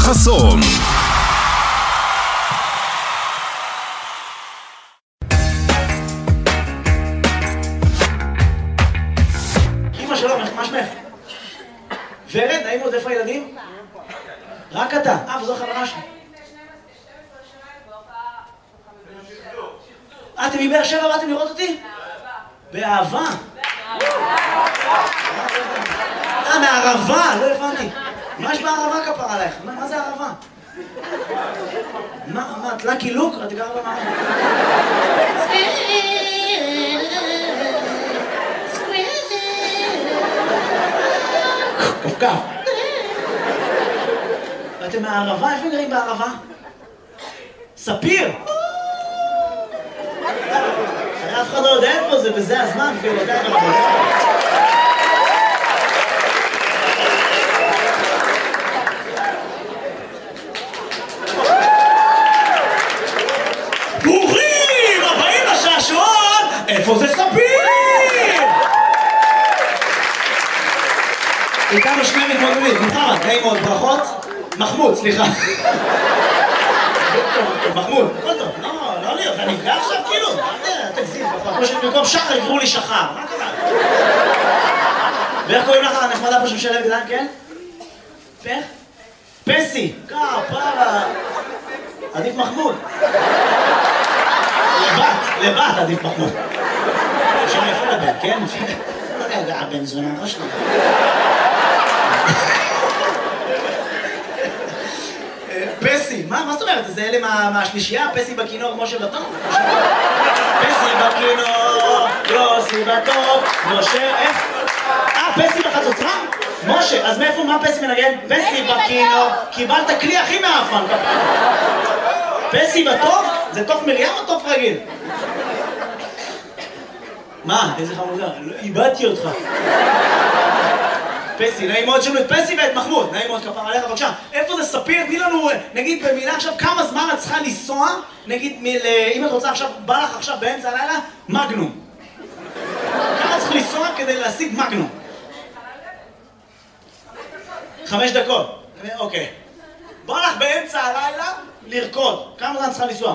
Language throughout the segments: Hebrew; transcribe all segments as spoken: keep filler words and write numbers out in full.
חסון. אמא שלום, מה שמך? ורד, נעים עוד, איפה הילדים? רק אתה. אה, וזו החברה שלי. אה, אתם מבאר שבע באתם לראות אותי? באהבה. אה, מהערבה, לא הבנתי. מה יש בערבה כפרה עלייך? מה זה ערבה? מה, מה, את לקי לוק? את גרה במערבה. כפכף. ואתם מהערבה? איפה גרים בערבה? ספיר! אף אחד לא יודע איפה זה, וזה הזמן, כאילו, אתה יודע. ברוכים הבאים לשעשועון! איפה זה ספיר? איתנו שני מתמודדים, מוחמד, נעים מאוד, ברכות. מחמוד, סליחה. מחמוד, הכל טוב, לא, לא לי, אתה נפגע עכשיו כאילו? תגזים, כמו שבמקום שחר יקראו לי שחר, מה קרה? ואיך קוראים לך הנחמדה פה שמשלב גדל, כן? איך? פסי, כפרה. עדיף מחמוד. לבת, לבת עדיף מחמוד. שם יפה לבן, כן? לא יודע, הבן זונה, לא שלי. פסי, מה, מה זאת אומרת? זה אלה מהשלישייה? פסי בכינור, משה בטוב? פסי בכינור, יוסי בטוב, משה, איך? אה, פסי בחצוצרה? משה, אז מאיפה, מה פסי מנגן? פסי בכינור, קיבלת כלי הכי מאפן, פסי בטוב? זה תוף מרים או תוף רגיל? מה? איזה חמודה, איבדתי אותך. פסי, נעים מאוד שלנו את פסי ואת מחמוד, נעים מאוד כפר עליך, בבקשה. איפה זה ספיר? תני לנו, נגיד במילה עכשיו, כמה זמן את צריכה לנסוע, נגיד, אם את רוצה עכשיו, בא לך עכשיו באמצע הלילה, מגנום. כמה צריך לנסוע כדי להשיג מגנום? חמש דקות. אוקיי. בא לך באמצע הלילה לרקוד. כמה זמן צריכה לנסוע?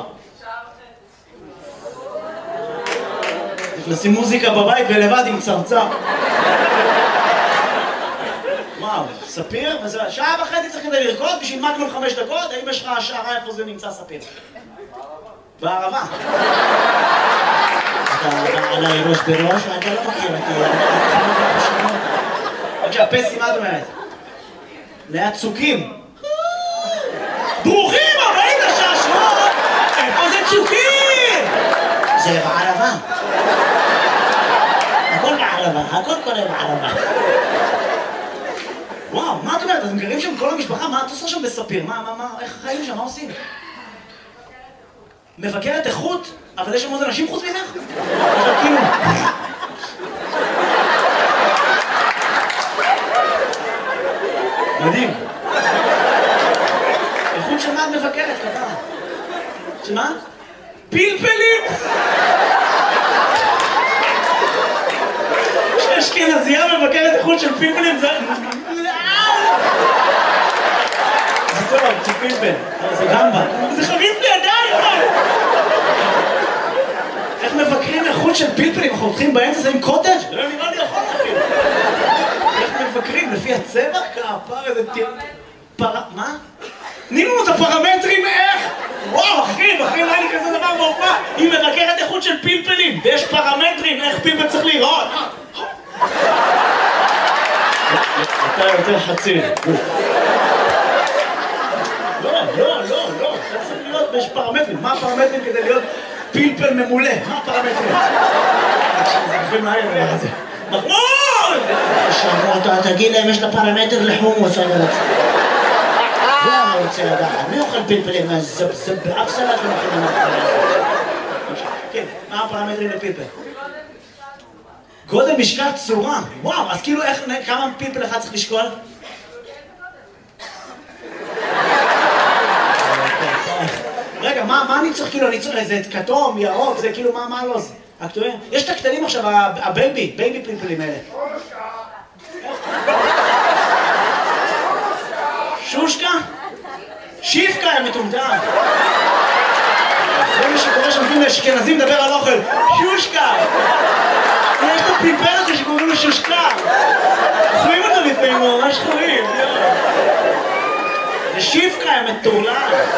לשים מוזיקה בבית ולבד עם צרצר. וואו, ספיר? שעה וחצי צריך כדי לרקוד בשביל מגנום חמש דקות? האם יש לך השערה איפה זה נמצא ספיר? בערבה. אתה עליי ראש בראש? אתה לא מכיר אותי. בבקשה, פסי, מה את אומרת? ליד צוקים. ברוכים הבאים לשעשועון! איפה זה צוקים? זה בערבה. הכל בערבה, הכל קורה בערבה. וואו, מה את אומרת? אתם גרים שם כל המשפחה? מה את עושה שם בספיר? מה, מה, מה, איך חיים שם? מה עושים? מבקרת איכות? אבל יש שם עוד אנשים חוץ ממך? עכשיו כאילו... מדהים. איכות של מה את מבקרת, כפרה? שמה? פלפלים! שאשכנזייה מבקרת איכות של פלפלים זה... זה טוב, זה פלפל, זה גמבה. זה חריף לידיים! איך מבקרים איכות של פלפלים? אנחנו הולכים באמצע זה עם קוטג'? לא נראה לי יכול אפילו. איך מבקרים? לפי הצבע? כפר איזה תיר... פר... מה? תני לנו את הפרמטרים איך? וואו, אחי, אחי, לא היה לי כזה דבר בהופעה. היא מבקרת איכות של פלפלים, ויש פרמטרים איך פלפל צריך לראות. אתה יותר חציר. לא, לא, לא, לא. אתה צריך להיות, יש פרמטרים. מה הפרמטרים כדי להיות פלפל ממולא? מה הפרמטרים? זה גופים מהר דבר הזה. מחמוד! שאמרו אותו, תגיד להם, יש לה פרמטר לחומוס, אני רוצה. זה אני רוצה לדעת. מי אוכל פלפלים? זה באף סלט לא אוכל למאכל. כן, מה הפרמטרים לפלפל? גודל, משקל, צורה. וואו, אז כאילו איך, כמה פלפל אחד צריך לשקול? רגע, מה אני צריך כאילו, אני צריך איזה כתום, ירוק, זה כאילו, מה לא זה? הכתובים? יש את הקטנים עכשיו, הבייבי, בייבי פלפלים האלה. שושקה? שיפקה היה מטומטם. זה מה שקורה שנותנים לאשכנזים לדבר על אוכל. שושקה. יש את הפלפלת שקוראים לו שושקה. אוכלים אותו לפעמים, הוא ממש חולים. זה שיפקה היה מטורלל.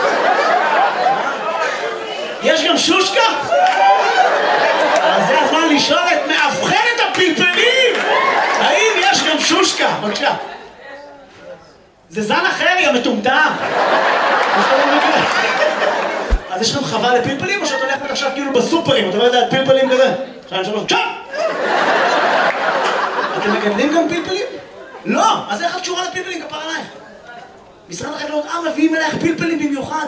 יש גם שושקה? אז זה הזמן לשאול את מאבחנת הפלפלים! האם יש גם שושקה? בבקשה. זה זן אחר, יא מטומטם! אז יש לכם חווה לפלפלים או שאת הולכת עכשיו כאילו בסופרים? אתה לא יודע, פלפלים כזה? שתיים, שלוש, צ'אפ! אתם מגדלים גם פלפלים? לא! אז איך את קשורה לפלפלים? כפר עלייך. משרד החקלאות, אה, מביאים אלייך פלפלים במיוחד.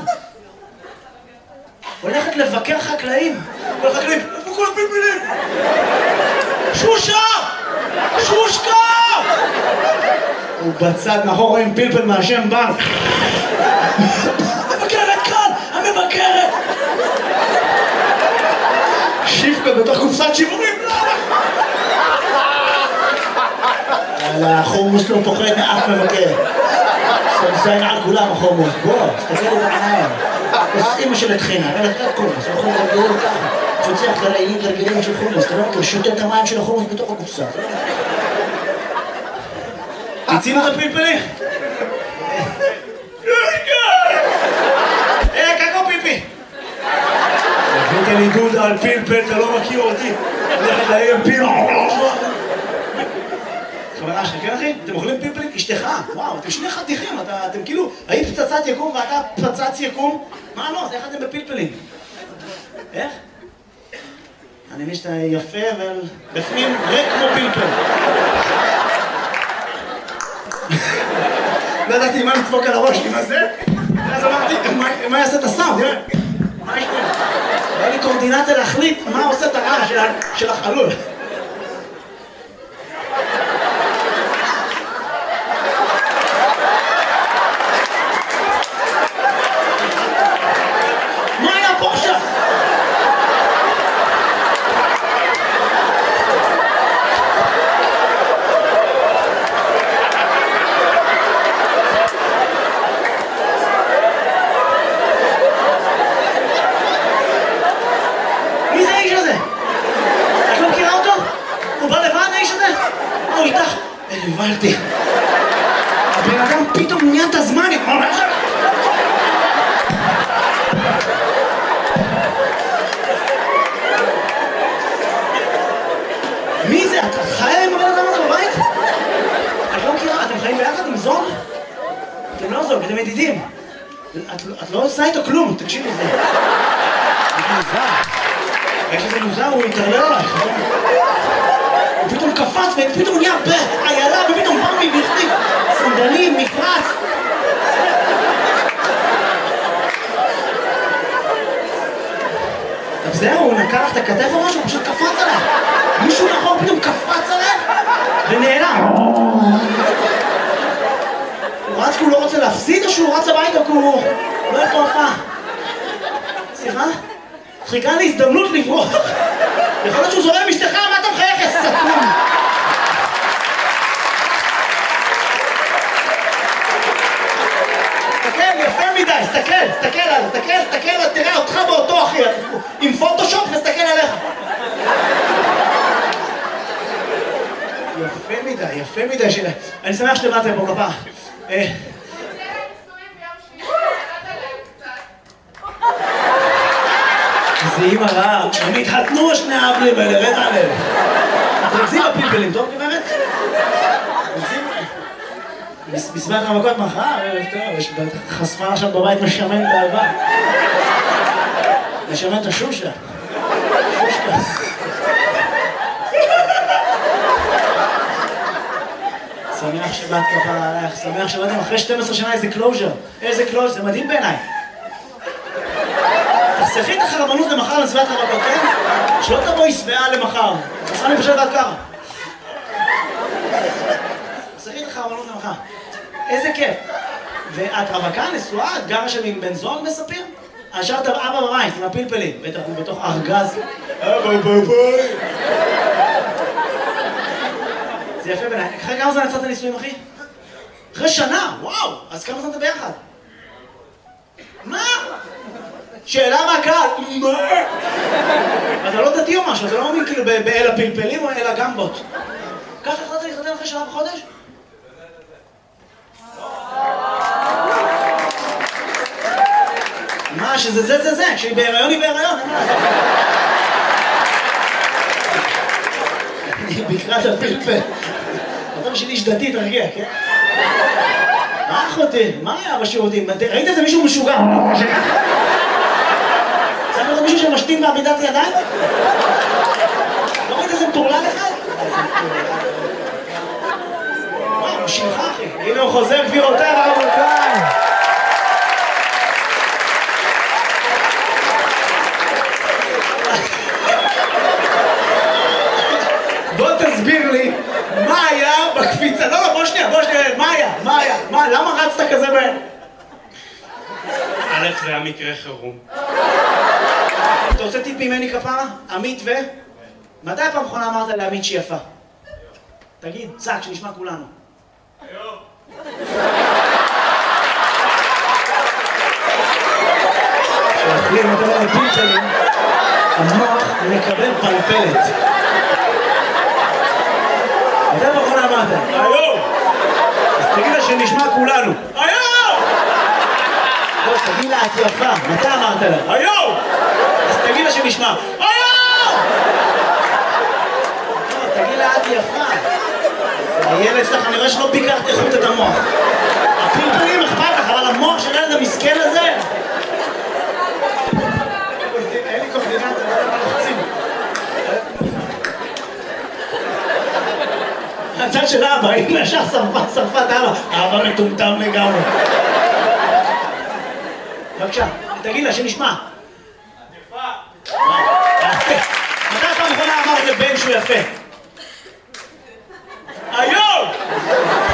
הולכת לבקר חקלאים. כל חקלאים, איפה כל הפלפלים? שושה! שושקה! הוא בצד מאחור רואים פלפל מהשם בן. המבקרת כאן! המבקרת! שיפקה בתוך קופסת שימורים. יאללה, החומוס לא פוחד מאף מבקר. סמסיין על כולם החומוס. בוא, תסתכל לי בעיניים. אז אמא של התחינה, אבל אתה קומוס, אנחנו נרגלים ככה. תפוצח לרעילים תרגילים של חומוס, אתה לא מכיר, שותה את המים של החומוס בתוך הקופסה. תצינו את הפלפלים? אה, קקו פיפי! הבאת לי דודה על פלפל, אתה לא מכיר אותי. הולכת להם פיל... חברה שלך, כן אחי? אתם אוכלים פלפלים? אשתך? וואו, אתם שני חתיכים, אתם כאילו... היית פצצת יקום ואתה פצץ יקום? מה לא? אז איך אתם בפלפלים? איך? אני מבין שאתה יפה ובפנים ריק כמו פלפל. לא ידעתי מה לדפוק על הראש עם הזה, אז אמרתי, מה יעשה את הסאונד? מה יש פה? היה לי קורדינציה להחליט מה עושה את הרעש של החלול. מה היה פה עכשיו? הבנתי. הבן אדם פתאום נהיה את הזמן. מי זה? את חיה עם הבן אדם הזה בבית? את לא מכירה? אתם חיים ביחד עם זוג? אתם לא זוג, אתם ידידים. את לא עושה איתו כלום, תקשיבי לזה. זה מוזר. איך שזה מוזר, הוא יתערלל עלייך. הוא פתאום קפץ ופתאום נהיה בעיילה ופתאום בא מי והחליף סנדלים, מפרץ. טוב זהו, הוא נקע לך את הכתף או משהו, הוא פשוט קפץ עליך. מישהו נכון פתאום קפץ עליך ונעלם. הוא רץ כי הוא לא רוצה להפסיד או שהוא רץ הביתה כי הוא לא יכול הופעה? סליחה? חיכה לי הזדמנות לברוח. יכול להיות שהוא זורם עם אשתך, מה אתה מחייך, יא סתום? תסתכל, יפה מדי, תסתכל, תסתכל עליו, תסתכל, תסתכל, תראה אותך ואותו אחי, עם פוטושופ נסתכל עליך. יפה מדי, יפה מדי שלה. אני שמח שבאתם פה כפה. זה אימא רעה, הם התחתנו שני האבלים האלה, רד עליהם. אתם מגזים בפלפלים, טוב גברת? בסביבת המכות מחר, ערב טוב, יש חשפה עכשיו בבית משמן את האהבה. משמן את השושה. שושקה. שמח שבאת כפרה עלייך, שמח שבאתם אחרי שתים עשרה שנה איזה קלוז'ר. איזה קלוז'ר, זה מדהים בעיניי. תחסכי את החרמנות למחר לסביבת המכות, כן? שלא תבואי שבעה למחר. תעשה לי פשוט עד ככה. תחסכי את החרמנות למחר. איזה כיף. ואת רווקה, נשואה, את גרה שם עם בן זוג מספיר? השארת אבא בבית עם הפלפלים, בטח הוא בתוך ארגז. אבא בבית. זה יפה בעיניי. אחרי כמה זמן יצאת הנישואים, אחי? אחרי שנה, וואו! אז כמה זמן אתה ביחד? שאלה מהקהל. מה? אתה לא דתי או משהו, אתה לא מאמין כאילו באל הפלפלים או אל הגמבות. ככה החלטת להתחתן אחרי שנה וחודש? מה, שזה זה זה זה, כשהיא בהיריון היא בהיריון, אין מה לעשות. אני בקרת הפלפל. אתה בשביל איש דתי, תרגיע, כן? מה אחותי? מה היה בשירותים? ראית איזה מישהו משוגע? צריך לראות מישהו שמשתין בעמידת ידיים? לא ראית איזה מטורלל אחד? וואי, הוא שלך אחי. הנה הוא חוזר גבירותיי ורבותיי. בוא תסביר לי מה היה בקפיצה. לא, לא, בוא שנייה, בוא שנייה. מה היה? מה היה? מה? למה רצת כזה מהר? א', זה היה מקרה חירום. אתה רוצה טיפ ממני כפרה? עמית ו... מתי פעם אחרונה אמרת לעמית שהיא יפה? תגיד, צעק, שנשמע כולנו. היום. כשאוכלים אותו לפלפלים, המוח מקבל פלפלת. מתי פעם אחרונה אמרת? היום! אז תגיד לה שנשמע כולנו. היום! לא, תגיד לה, את יפה. מתי אמרת לה? היום! אז תגיד לה שנשמע. היום! לא, תגיד לה, את יפה. הילד שלך, אני רואה שלא ביקרת איכות את המוח. הפלפלים אכפת לך, אבל המוח של הילד המסכן הזה... אין לי קורדינציה, לא יודע מה לחצים. הצד של אבא, הנה ישר שרפה, שרפה את אבא. אבא מטומטם לגמרי. בבקשה, תגיד לה שנשמע. את יפה. מתי פעם אחרונה אמרת לבן שהוא יפה?